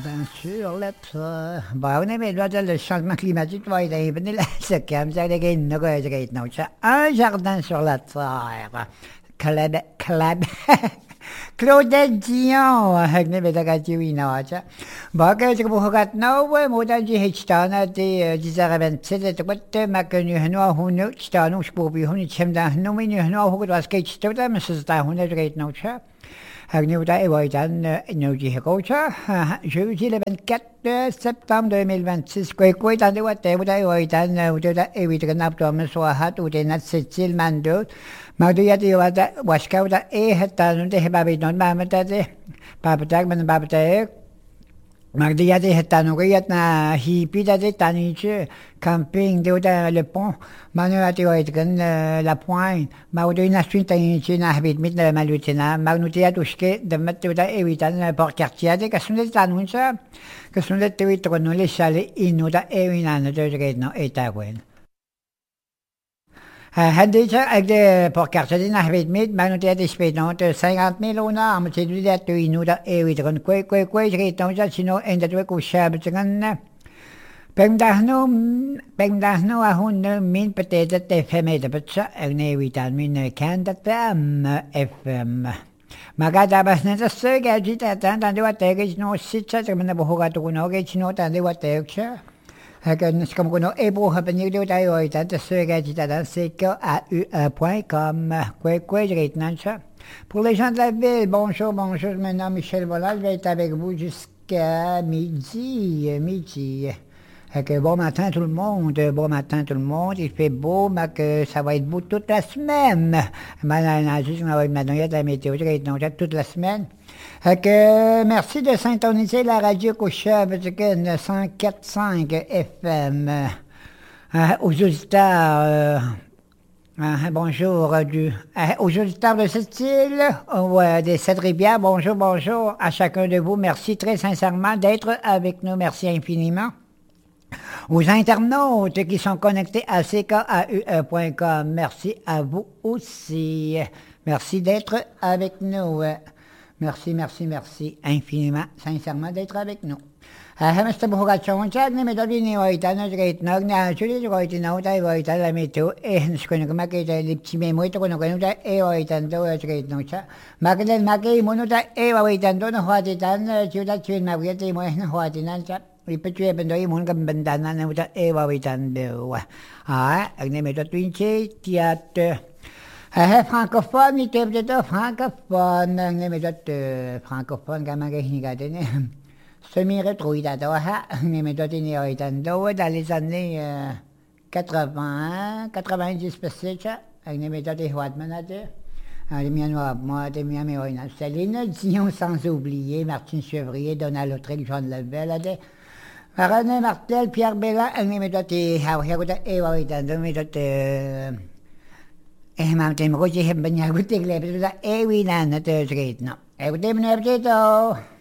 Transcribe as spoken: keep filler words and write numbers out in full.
Bien sûr, là, ça. Bon, on est mais là, le changement climatique va être un peu ce calme, ça, les gars, nous, les gars, nous, ça. Un jardin sur la terre. Claude, Claude, Claudette Dion, ne me daga tiwi na cha. Ba ka sa buhagat na we mo da ji hichtana de dizaraben sete to wat ma ka nu hno hunu chitano shpobi hunu chemda hnu mi nu hno hu was ke chitota misses da hunu reit no cha. Hagnou da ewa itan no ji hekocha. Jeudi le vingt-quatre septembre deux mille vingt-six koi koi tan de wat ewa da ewa itan uta da ewi da nap to so hat uta nat setil mando. Magdu ya de wa da waska da e heta no de hebabi non ma mata de. Papatak man papatak. Magdu ya de heta no yat na hi pida de taniche camping de uta le pont. Manu ati wa itkan la pointe. Magdu na swin taniche na habit mit na malutina. Magnu tia tuske de mat uta ewi tan por quartier de kasunde tanunsa. Kasunde te wit no le chale inuda ewi na no de no eta wen. Hadija avec des pour quartier na habit mit magnu tia de spedon de cinquante mille ona am te du dat inuda ewi de koi koi koi je ton ja sino en de ko shab tgan. Pengdahno pengdahno a hun min petete te feme de petsa ne witan min kandatam fm magada basneta sega jita tan tan de watege no sitcha te men bohoga to no ge chino tan de watege hakan skam kono ebo hapen de dai oi tan de sega jita tan seka a u point com quoi quoi je nancha. Pour les gens de la ville, bonjour, bonjour, mon nom Michel Volal, je vais être avec vous jusqu'à midi, midi. Que bon matin tout le monde, bon matin tout le monde, il fait beau, mais que ça va être beau toute la semaine. Maintenant, juste, on va maintenant, il y a de la météo, toute la semaine. Que merci de syntoniser la radio Coucheur, parce que cent quatre virgule cinq F M. Euh, aux auditeurs, euh, euh, bonjour, euh, du, euh, aux auditeurs de cette île, euh, de cette rivière, bonjour, bonjour à chacun de vous. Merci très sincèrement d'être avec nous, merci infiniment. Aux internautes qui sont connectés à c k a u e point com, merci à vous aussi. Merci d'être avec nous. Merci, merci, merci infiniment, sincèrement d'être avec nous. Hamster buhugachon chag ni medali ni waitana jgait nag na chuli jgait na utai waita la meto e nskone ka makita lipchime mo ito kono kono da e waitan do jgait no cha makden makai mono da e waitan do na hwati tan chuda chun ma wiati mo na hwati nan cha ipetue bendo i mon kam bandana na uta e waitan do ah agne meto twinche tiat Eh, francophone, il était peut-être francophone, agne meto francophone kama ke higatene. Semi-rétro-idado, mais méthode oitando dans les années euh, quatre-vingts, quatre-vingt-dix peut-être, avec les méthodes de Huatmanade. Les miens, moi, des miens, mais oui, Céline Dion, sans oublier, Martine Chevrier, Donald Lautrec, Jean de Lavelle, René Martel, Pierre Bella, avec les méthodes de oitando, méthode de... Eh, maar meteen moet je hebben, ja, goed, ik leef het, eh, wie dan, het is reed, nou. Eh, goed, even een